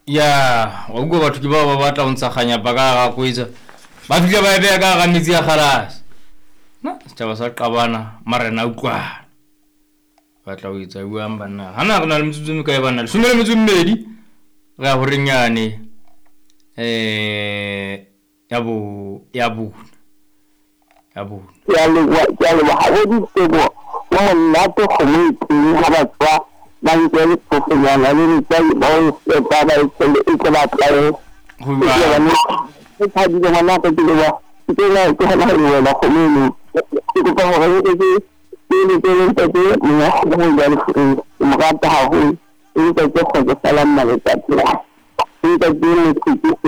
ya wa go batho ke ba batla o ntsaganya ba ka go itse ba fitla ba be ka metsi ya khalas na taba sa qabana marena utlwana batla o itse bua mbana hana gona le metsutso ka e bana le shumele metsummedi ga ho renyane ya bo ya le wa ha di tsebo mo nna to community ha ba tswa ba ntse le professional le ntse ba o se ba ba e ba tlae go ba e tha di ba na ke le wa ke la ke ha la la community ke ko ho re ke ke mo ya ho ya le mo ga ta ha ho e ke ke go salam ma le ta ke ke